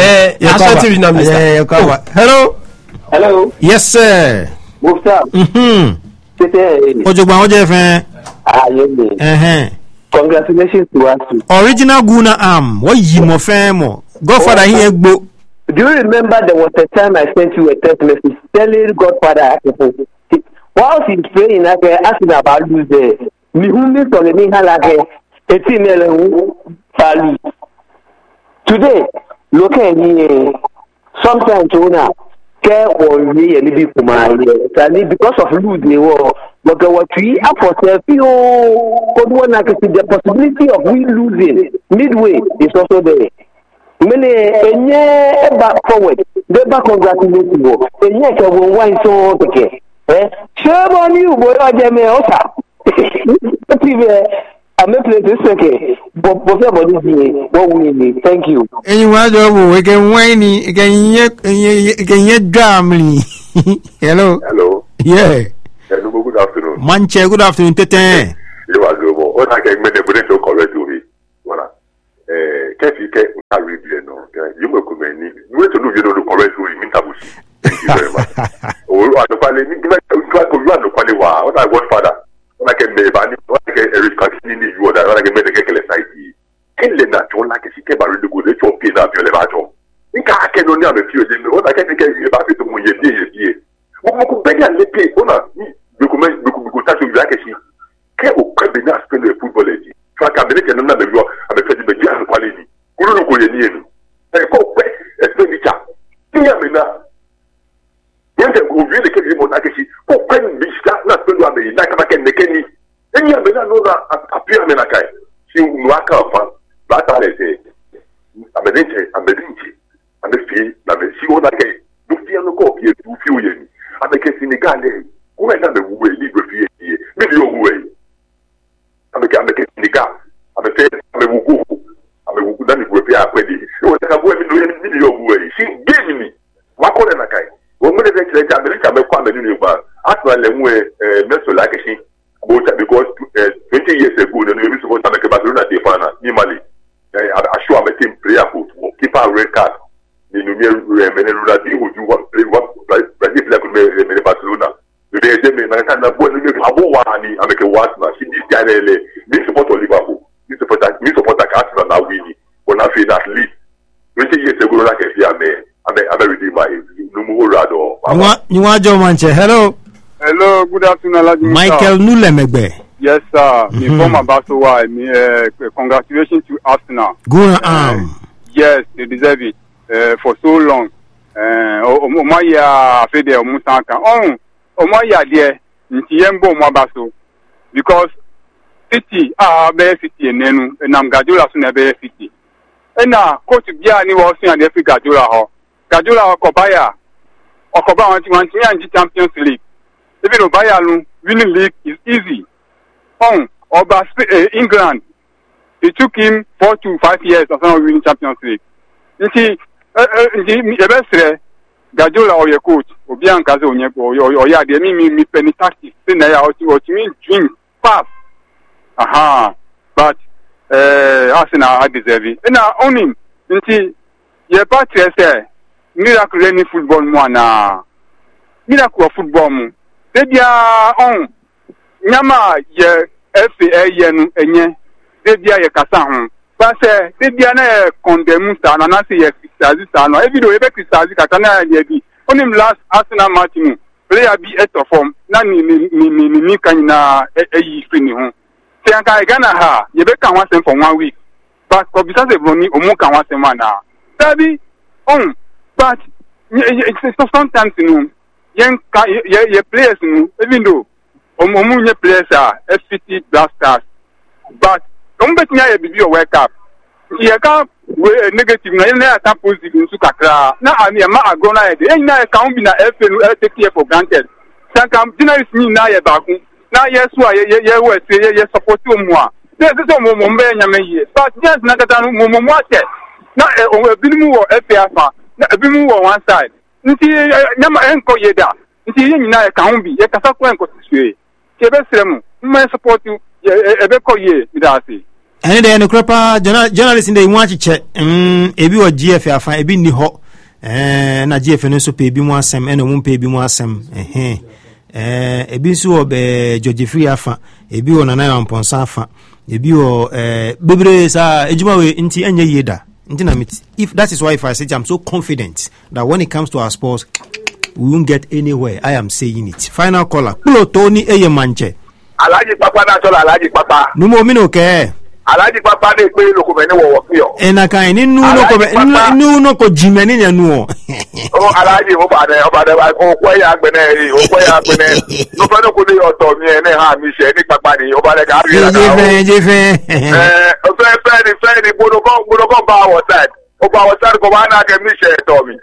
Hello. Yes, sir. Muftau. Ojogba oje fe. Congratulations to us. Original Guna what you mo fe mo. Godfather here egbo. Do you remember there was a time I sent you a text message telling Godfather whilst he's praying asking about lose there. Mihumi from the Nihalage, a female value. Today, look at me. Sometimes, care or me a little bit for my because of lose the war. But what we are for selfie, the possibility of we losing midway is also there. Many back forward, they back congratulating you. And yet, I will want so okay. Shame on you, boy, I am also. I'm a place okay. But what we need, thank you. And you want to again whiny again yet dramly. Hello. Yeah. Hello, good afternoon. Manche, good afternoon, Tete. You are good. What I can make the potential correct to me. Voilà. Can't you get carried? You may come in. You want to know you know the correct to me. Thank you very much. Oh, I don't find it. What I want, Father. When I can make what I can responsibility you or that I can make the calculation society. Can let that one like she came by the good to pay that your level. I can only have a few things. What I can take about it to me, yes. What could be a little bit? We could touch you like a sheep. Can you be not spend a football? So I can make another review of the president quality. Guru Korean. And go back expenditure. When they go really get him on Nakashi, go when be not spend on the Nakakan Nekeni. And you may not know that appear Menakai. She work up, but I say, I'm a dingy, I'm a fee, I'm a see what I can. Do feel no copy, do few years. I'm a case in the garden. Who is not the way, leave with you, maybe your way. I'm a case in the garden. I'm a face, I'm a woo. I'm a woo, then you are ready. You want to have women in your way. She gave me. What could I say? When we take the American family, actually, Meso like she, because 20 years ago, the news was to make Barcelona Defana, Nimali. I show my team prayer foot, keep our red card. The new Meneludi would do what Brazil like Barcelona. They say, I can't avoid Abuani, I make a watch, she did Janelle, me support Liverpool, me support Arsenal now winning. When I feel at least 20 years ago, like I say, I'm very deep. You want Joe Manche? Hello, good afternoon, Michael Nulemegbe. Yes, sir. Me former Basowa. Congratulations to Arsenal. Good yes, they deserve it for so long. Omaya Fede Omusanka. Omaya there. Ntiyembo Mwabaso. Because City Bele City Nenu and Guardiola soon Bele City. And now Coach Biani was in the Africa Guardiola Okobaya. Okoba want to Champions League. Even Obaya winning league is easy. Oba England, it took him 4 to 5 years of not winning Champions League. You see, the best Guardiola or your coach, Obian Kazo or ya, they mean me penny tactics. Then they are what you mean dream fast. But Arsenal I deserve it. And now on him, you see, your party say miracle any football one miracle football mu. They be on Nyama ye FA yenu enye. They be ye kasa hon. But say they be na condemn sa na say ye criticize sa no. Every day be criticize kaka na ye bi. On him last Arsenal match mu. Player be out of form. Na ni kan na yi free ni hon. Say anka Ghana ha ye be kan one for 1 week. But ko bisa se broni omu kan one na. Tabi but sometimes you know your players even though your players are FCT Blasters, but don't bet me a BB World Cup. You can't negative na positive in Sukakra. Now I mean I go na e can't be na FA take care for granted. Sankam journalist ni na ye baku. Na yes wa ye support you more. There's so mombe nyame but yes na kata no momo ate. Na ebimu wo FA fa. Na ebimu wo one side. Nti nyama enko yeda. Nti nyina e kan bi ye kasa ko enko sisue. Ke be sremu. Mma support you ebe ko ye bidasi. Ene de no kropa journalist in the mu achiche ebi wo GF afa ebi ni ho na GF no so pe ebi mu asem ene mu pe ebi mu asem ebi so wo be George Free afa ebi wo Nana Amponsa afa ebi wo bebre sa ejuma we nti enye yeda. If that is why if I say I'm so confident that when it comes to our sports we won't get anywhere. I am saying it. Final caller. Tony Manche. Alaji Papa na tola Alaji Papa. Numo mino ke. Alaji Papa de pe lo ko be ni wo wo fi o. Enaka ni nu no ko jimeni nya nu o. Oh, Alaji, Okwaya Bene, no fellow could be auto me and have me share any papani over the garden. Fairly, Bodogo Bow side. Oba side, Govana can be shared, Tommy.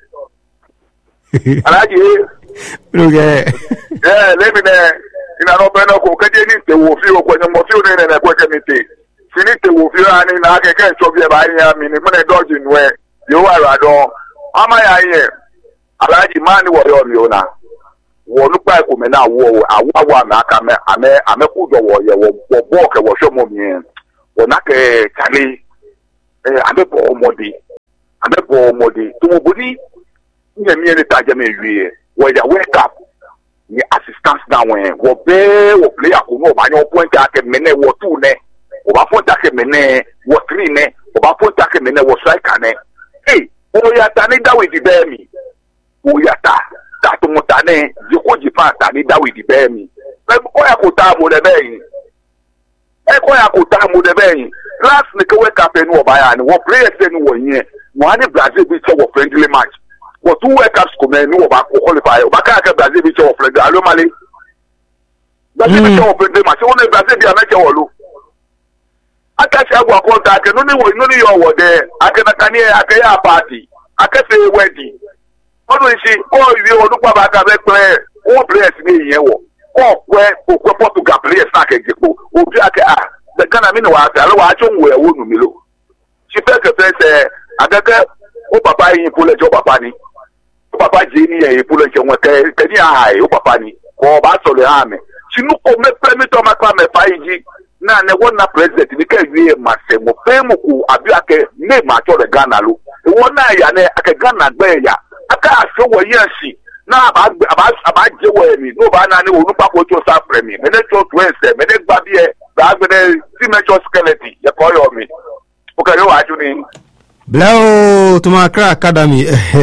Alaji, yeah, let me there. In an open occasion, they will feel when you feel in a committee. Finish the wolf, and I can't show you by him in a dodging where you are at all. Am I here? I like the man who are you now. Look back when I war, I want I'm a good warrior, walk a wash of me. When I can carry I'm a poor modi. I'm a poor modi. To nobody, you mean the Tajame, where you wake up. The assistance now when what play a kuno by your point at a minute or two ne, or point at a minute, what 3 ne, or point at a minute was like an hey, oh ya tanida with the bear me. Oh ya that motane, you could you pass tanida with the bear me. Oya kutamu the bay. Oya kutamu the bay. Last nickel wake up and over and what players then 1 year. One Brazil beat a friendly match. For 2 World Cups come and no back qualify. Baka Brazil be show friend Alomali. Brazil be show friend match. Only Brazil be a match all. Akashi agwa contact no ni your there. Akanakani akaya party. Akase wedding. What do you see? Oh, you look back at play. All players ni yewo. Oh, where Portugal players like example. Obi aka the Ghana mini wa alo wa chonwo e wonu mi lo. She fake say agaka o papa yin pole jo papa ni. Papa Jenny e polo che won te ni ai o papa ni ko ba so le ha me sinu ko me permit o makwa me faiji na ne won na president ni ka wie masemo femu ku abiake me ma cho le Ghana lo e won na ya ne aka Ghana gbe ya aka aso wo yansi na aba je wo mi no ba na ne wo nupa ko cho sa premi me ne cho twense me ne gba bi e ba gbe ne si me cho skeleton ye ko yo mi o ka yo wa ju ni Blow to my Accra Academy.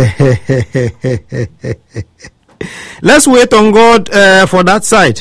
Let's wait on God for that side.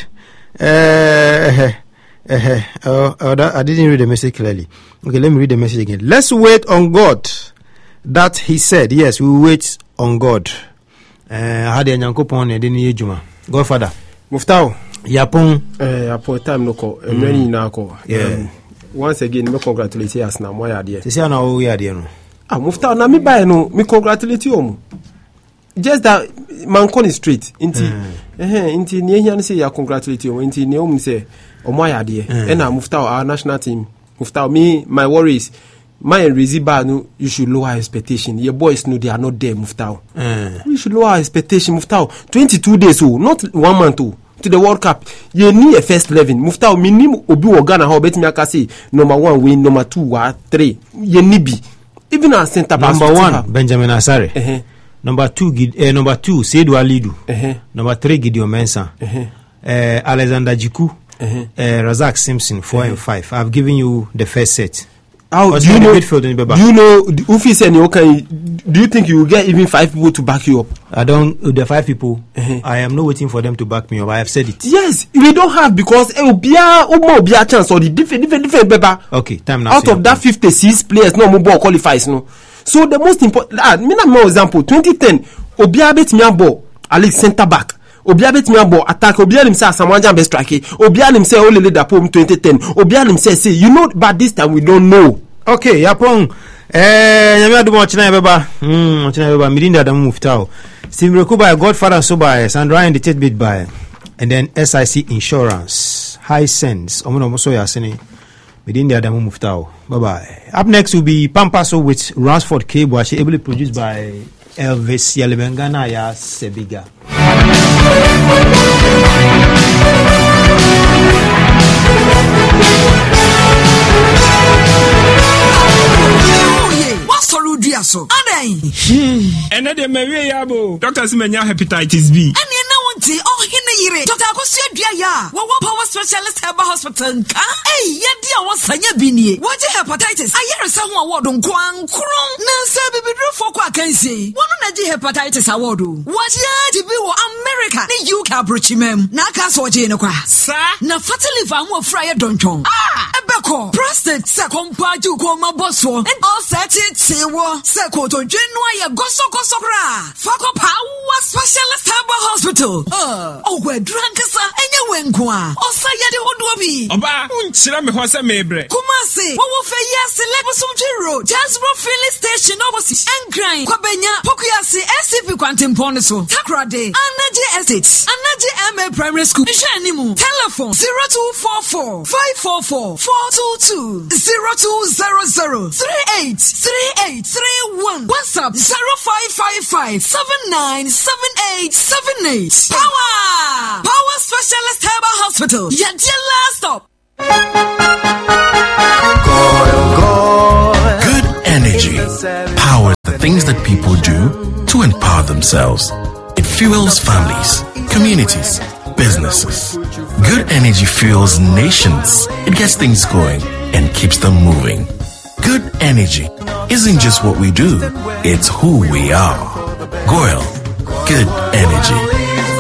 I didn't read the message clearly. Okay, let me read the message again. Let's wait on God. That he said. Yes, we wait on God. Had a nyankopon e deni ejuma. Godfather. Muftao. Yapon. Yapon time no ko. Emreni na ko. Once again, me congratulate us na mo ya de. Sisi ana o ya de no. Muftao na me buy no, me congratulate you. Just that man con straight. Inti ni ehia say ya congratulate you. Inti ni o say omo ya de. E na Muftao our national team. Muftao me my worries. My Reziba no, you should lower expectation. Your boys know they are not there, Muftao. We should lower expectation, Muftao. 22 days, not 1 month, to the World Cup. You need a first 11. Muftao, minimum obi Ghana how bet me I say number 1 win, number 2 or 3. You need be. Even our center back. Number 1, Benjamin Asare. Number 2, Seydou Alidou. Number 3, Gideon Mensah. Alexander Jiku. Razak Simpson, 4 and 5. I've given you the first set. How do you know? Ufi said, okay, do you think you will get even 5 people to back you up? I don't. The 5 people, I am not waiting for them to back me up. I have said it. Yes, we don't have because it will be a chance or the different paper. Okay, time now. Out of that 56 players, no more qualifies. No, so the most important. Me na more example. 2010, Obia bet me ball, at least center back. Obia bet me ball attack. Obia him say someone jam best strike. Obia him say only the pom 2010. Obia him say you know, but this time we don't know. Okay, Yapon. Nyame adu mo china beba. China beba Mirinda Adamu Muftao. Steve Rekuba, Godfather so by Sandra and the Tidbit by, and then SIC Insurance, High Sense. Omono so yasini. Mirinda Adamu Muftao. Bye bye. Up next will be Pampaso with Ransford K. Boashi, ably produced by Elvis Yalebengana ya Sebiga. So, and then Maria Yabo, Dr. Simenya hepatitis B. And you know what? Oh, Hinay, Dr. Akosia Dia, what power specialist have a hospital? Hey, yeah, dear, what's Sanya Bini? What hepatitis? I hear someone word on Kwang Kron. Nancy, baby, for Quakency. One on the hepatitis award. What ya to be America? The UK Bruchimem, Naka Sojino, sir. Na fatally, I'm a fryer don't chong. Ah, Beko, prostate, second party, coma bosso, and all set it, Seko to Genoa, Gosokosokra, Fako Power Specialist Herbal Hospital. Oh, we're drunk, sir, and you went qua. Oh, say, Wodobi. Oba, Unchram Hosa Mebre. Kumasi, what will say yes, Lebosum Road, Jasper Filling Station, overseas, and Grind, Quabenya, Pokiasi, SCP Quantum Ponaso, Takrade, Anaji Estates, Anaji MA Primary School, Shanimu, telephone 0244 544 422 0200 383831, WhatsApp 0555 797878. Power Specialist Herbal Hospital, your last stop. Good energy powers the things that people do to empower themselves. It fuels families, communities, businesses. Good energy fuels nations. It gets things going and keeps them moving. Good energy isn't just what we do, it's who we are. Goyle, good energy.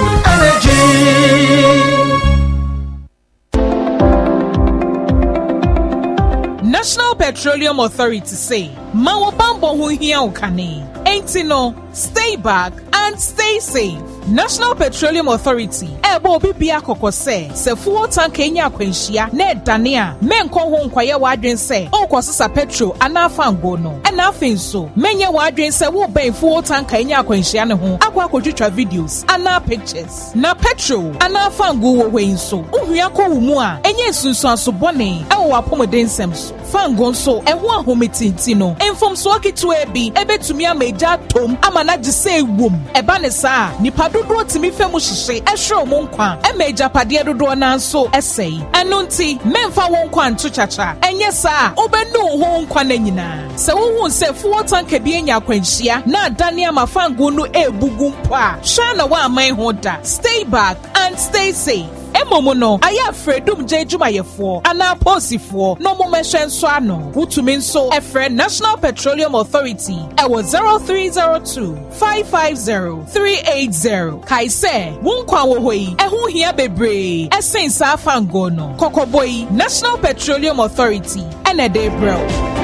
National Petroleum Authority say, Mawabambo hu hiya ukane. Ain't no, stay back and stay safe. National Petroleum Authority ebo bibia kokose se fuel tank enya akwanhia na edane menko ho nkwaye wadwen se okosesa petrol anafa ngono ena afenso menye wadwen se wo ben fuel tank enya akwanhia ne ho akwa kodwetwa videos ana pictures na petrol anafa ngo wo hwenso ohua ko wumu a enye sunsun asobone ewo apomeden semso fango nso eho ahometinti no enfomso akitu ebi ebetumi ameja tom amana gise ewom eba ne saa nipa dodo timi femu hihye ehwe mo nkwa emeja pade dodo na nso esei eno nti memfa wo nkwa nto chacha enye saa obenu ho nkwa na nyina se wo hu se fuo tanka bi enya akwanhia na adane amafango no ebugu mpo a hwa na wa aman ho da. Stay back and stay safe. Emomono aya fredum jejuma yefo ana posifo no momehwe nso ano wutumi nso efre National Petroleum Authority ewo 0302 550 380 kaise wonkwa wo hoyi ehu hia bebre esensa afango no kokoboyi National Petroleum Authority enede bro.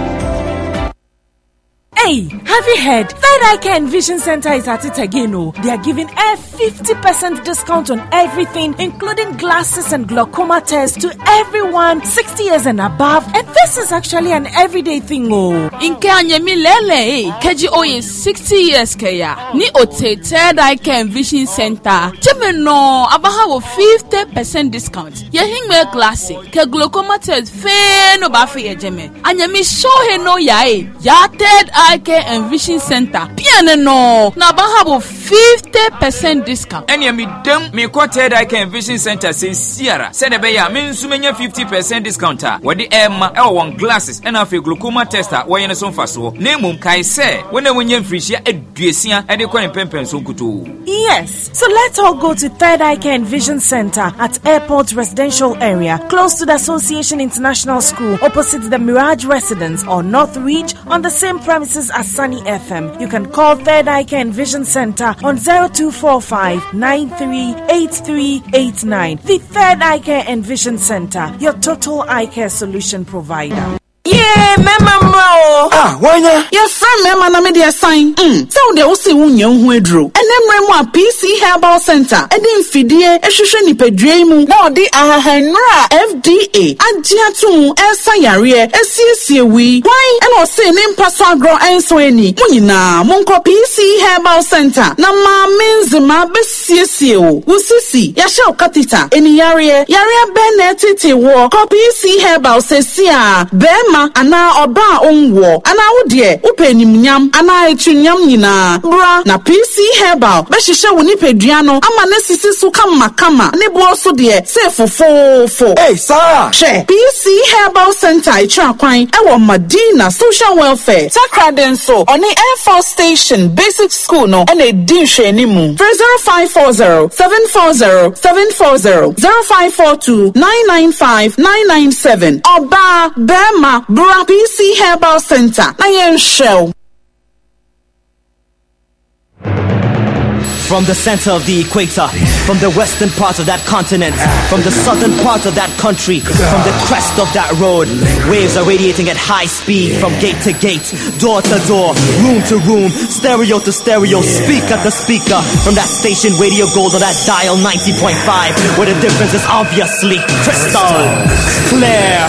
Hey, have you heard? Third Eye Care and Vision Center is at it again. Oh, they are giving a 50% discount on everything, including glasses and glaucoma tests to everyone 60 years and above. And this is actually an everyday thing. Oh, in Kanyemi Lele, KGO is 60 years kaya. Ni ote Third Eye Care and Vision Center. Chimeno abaha 50% discount. Ye hingme glasses, ke glaucoma test fe no bafi ye jeme. Anyemi show he no yae. Ya Third Eye Care and Vision Center. Piano no. Na bahabo 50% discount. Enya mi dem me Third Eye Care and Vision Center say Sierra. Send be ya me nsu menya 50% discount a. Wodi emma e won glasses and afi glaucoma tester wo yene so mfaso. Na mum kai se wona wonya mfirihia aduasia e de kwa pempen so kuto. Yes. So let's all go to Third Eye Care and Vision Center at Airport Residential Area, close to the Association International School, opposite the Mirage Residence or North Reach on the same premises as Sunny FM. You can call Third Eye Care and Vision Center on 0245 938389. The Third Eye Care and Vision Center, your total eye care solution provider. Yeah, mama mro. Why na? Your friend mama na me dey sign. So they will see unye hu edro. Enemre mu a PC Herbal Center. Edi mfidie ehwehwe nipadua mu. Na odi ahahanra FDA. Agia tu esa yare esiesie wi. Why? And say ne mpaso agro enso eni. Munyina monko PC Herbal Center. Na ma menzima besiesie o. Usisi ya sha okatita. Eni yare be tete wo. Ko PC Herbal sesia. Ma ana oba onwo ana wode upenimnyam ana etunyam nyina bra na PC Herbal be hihye wo nipadua no ama na sisi so kama ne bo so de se fofofo. Hey sir, she PC Herbal Center etwa kwan ewo Madina Social Welfare Takraden so oni Air Force Station Basic School no ena edi hwanimu 0540 740 740 0542 995 997 oba bema Bra PC Herbal Center. I am show. From the center of the equator, from the western part of that continent, from the southern part of that country, from the crest of that road, waves are radiating at high speed from gate to gate, door to door, room to room, stereo to stereo, speaker to speaker, from that station Radio Gold on that dial 90.5, where the difference is obviously crystal clear.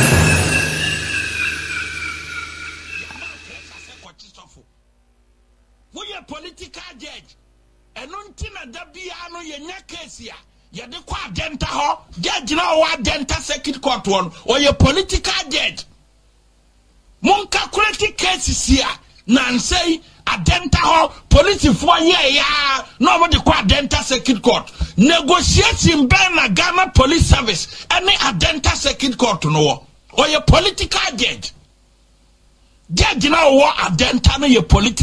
Political judge and untina dabiano yenya case ya yade kwa denta ho judge na wa denta circuit court one or your political judge mon calculate cases here nan say adenta ho police for ye ya no mo de kwa denta circuit court negotiating ben na Ghana police service any adenta circuit court no or your political judge na wa adenta no your political